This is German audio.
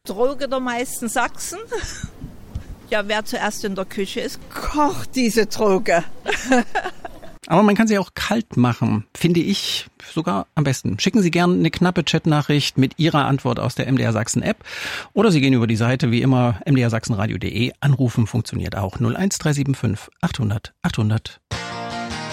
Droge der meisten Sachsen. Ja, wer zuerst in der Küche ist, kocht diese Droge. Aber man kann sie auch kalt machen, finde ich sogar am besten. Schicken Sie gerne eine knappe Chatnachricht mit Ihrer Antwort aus der MDR Sachsen App oder Sie gehen über die Seite wie immer mdrsachsenradio.de. Anrufen funktioniert auch 01375 800 800.